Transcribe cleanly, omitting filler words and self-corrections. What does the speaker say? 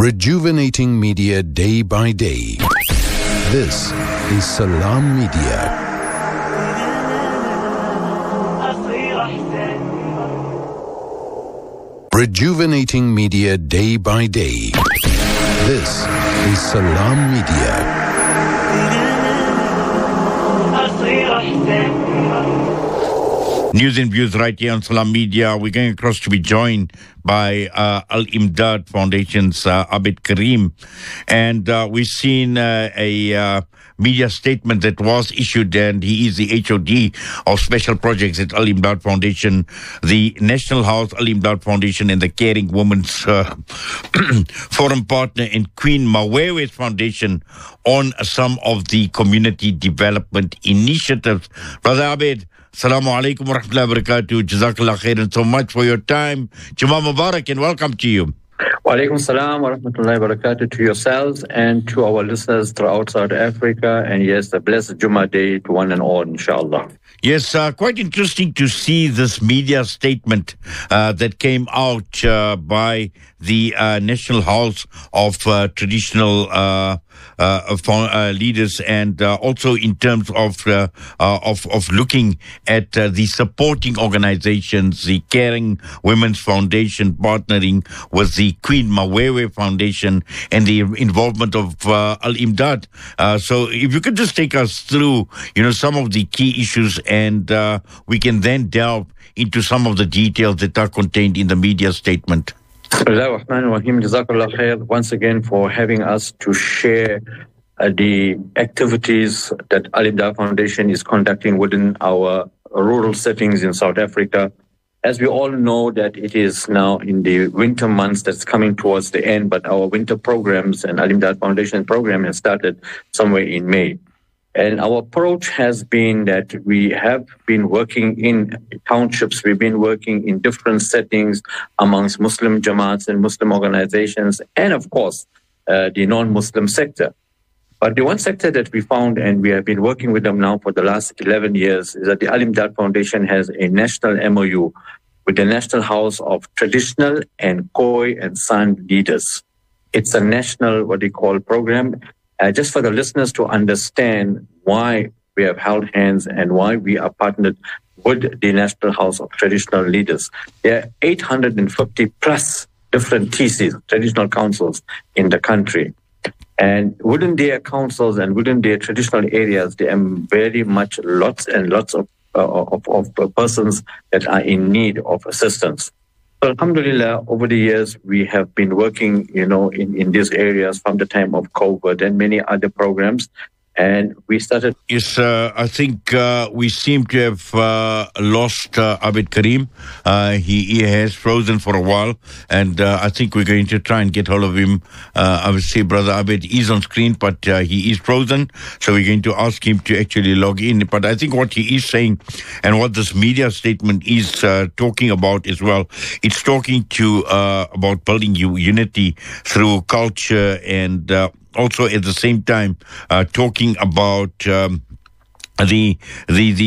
Rejuvenating media day by day. This is Salam Media. Rejuvenating media day by day. This is Salam Media. News and views right here on Salam Media. We're going across to be joined by Al Imdad Foundation's Abid Karim. And we've seen a media statement that was issued, and he is the HOD of special projects at Al Imdad Foundation, the National House Al Imdad Foundation, and the Caring Women's Forum partner, and Queen Mawewe's Foundation on some of the community development initiatives. Brother Abid, Assalamu alaikum wa rahmatullahi wa barakatuh. Jazakallah khairan so much for your time. Jummah Mubarak and welcome to you. Wa alaikum salam wa rahmatullahi wa barakatuh to yourselves and to our listeners throughout South Africa. And yes, a blessed Jummah day to one and all, inshallah. Yes, quite interesting to see this media statement that came out by the National House of Traditional leaders, and also in terms of looking at the supporting organizations, the Caring Women's Foundation partnering with the Queen Mawewe Foundation, and the involvement of Al Imdad. So if you could just take us through, some of the key issues, and we can then delve into some of the details that are contained in the media statement. Jazakallah khair once again for having us to share the activities that Al Imdad Foundation is conducting within our rural settings in South Africa. As we all know that it is now in the winter months that's coming towards the end, but our winter programs and Al Imdad Foundation program has started somewhere in May. And our approach has been that we have been working in townships, we've been working in different settings amongst Muslim Jamaats and Muslim organizations, and of course, the non-Muslim sector. But the one sector that we found, and we have been working with them now for the last 11 years, is that the Al Imdad Foundation has a national MOU with the National House of Traditional and Khoi and San leaders. It's a national, what they call, program. Just for the listeners to understand why we have held hands and why we are partnered with the National House of Traditional Leaders. There are 850 plus different TCs, traditional councils, in the country. And within their councils and within their traditional areas, there are very much lots and lots of persons that are in need of assistance. So, alhamdulillah, over the years, we have been working, in these areas from the time of COVID and many other programs. And we started... Yes, I think we seem to have lost Abid Karim. He has frozen for a while, and I think we're going to try and get hold of him. I would say Brother Abid is on screen, but he is frozen, so we're going to ask him to actually log in. But I think what he is saying, and what this media statement is talking about as well, it's talking to about building unity through culture, and also at the same time talking about the